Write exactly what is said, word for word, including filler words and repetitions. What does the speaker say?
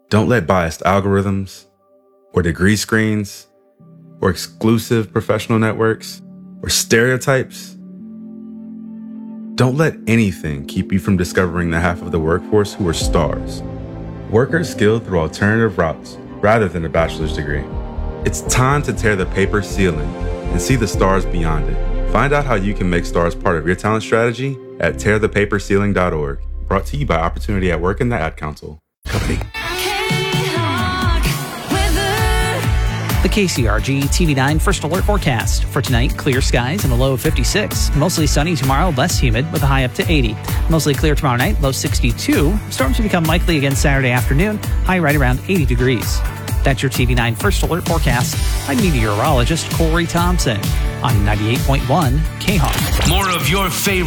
Don't let biased algorithms or degree screens or exclusive professional networks or stereotypes. Don't let anything keep you from discovering the half of the workforce who are stars. Workers skilled through alternative routes rather than a bachelor's degree. It's time to tear the paper ceiling and see the stars beyond it. Find out how you can make stars part of your talent strategy at tear the paper ceiling dot org. Brought to you by Opportunity at Work and the Ad Council. Company. The K C R G T V nine First Alert Forecast. For tonight, clear skies and a low of fifty-six. Mostly sunny tomorrow, less humid with a high up to eighty. Mostly clear tomorrow night, low sixty-two. Storms will become likely again Saturday afternoon, high right around eighty degrees. That's your T V nine First Alert Forecast. I'm meteorologist Corey Thompson on ninety-eight point one K H O K. More of your favorite